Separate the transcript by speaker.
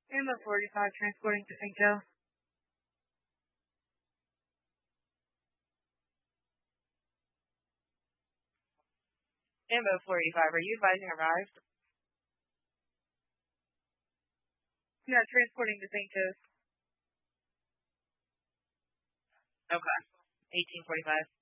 Speaker 1: Ammo 45 transporting to St. Joe.
Speaker 2: Ammo 45, are you advising arrived?
Speaker 1: Yeah, transporting to St. Joe's.
Speaker 2: Okay. 1845.